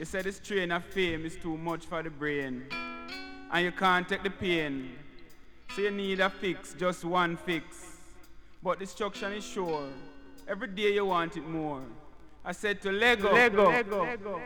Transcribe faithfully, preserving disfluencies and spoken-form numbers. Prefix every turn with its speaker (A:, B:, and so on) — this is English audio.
A: You said the strain of fame is too much for the brain, and you can't take the pain. So you need a fix, just one fix. But destruction is sure. Every day you want it more. I said to Lego, Lego, Lego. Lego.